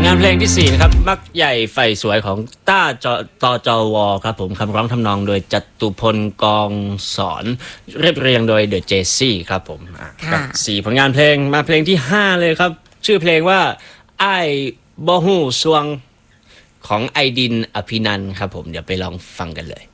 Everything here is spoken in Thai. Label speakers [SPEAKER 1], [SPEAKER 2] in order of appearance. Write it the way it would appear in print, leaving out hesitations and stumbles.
[SPEAKER 1] งานเพลงที่4นะครับมักใหญ่ไฟสวยของต้าตจวครับผมคำร้องทำนองโดยจตุพลกองสอนเรียบเรียงโดยเดอะเจซี่ครับผมกับ4ผลงานเพลงมาเพลงที่5เลยครับชื่อเพลงว่าไอ้บ่ฮู้สวงของไอดินอภินันท์ครับผมเดี๋ยวไปลองฟังกันเลย